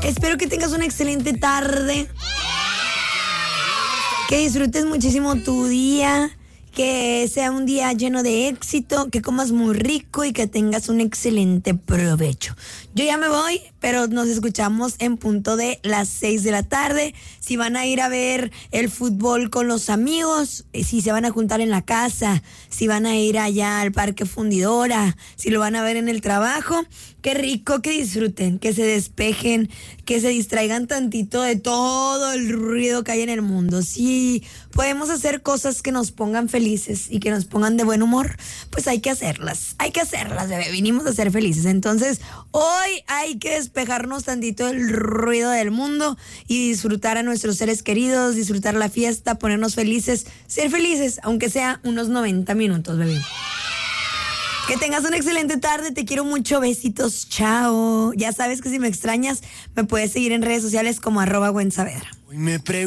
Espero que tengas una excelente tarde. Que disfrutes muchísimo tu día. Que sea un día lleno de éxito, que comas muy rico y que tengas un excelente provecho. Yo ya me voy, pero nos escuchamos en punto de las 6 de la tarde. Si van a ir a ver el fútbol con los amigos, si se van a juntar en la casa, si van a ir allá al Parque Fundidora, si lo van a ver en el trabajo, qué rico, que disfruten, que se despejen, que se distraigan tantito de todo el ruido que hay en el mundo. Si podemos hacer cosas que nos pongan felices y que nos pongan de buen humor, pues hay que hacerlas, bebé. Vinimos a ser felices. Entonces, hoy hay que despejarnos tantito del ruido del mundo y disfrutar a nuestros seres queridos, disfrutar la fiesta, ponernos felices, ser felices, aunque sea unos 90 minutos, bebé. Que tengas una excelente tarde, te quiero mucho, besitos, chao. Ya sabes que si me extrañas, me puedes seguir en redes sociales como @Gwen Saavedra.